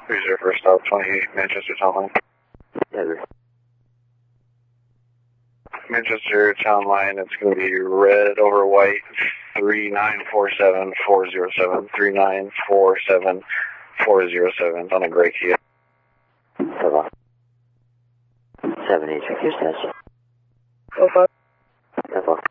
Who's your first stop? 28 Manchester Town Line. Never. Manchester Town Line, it's going to be red over white, 3947407, 3947407 on a gray Kia. 7-8, check your stats. 05. That's all.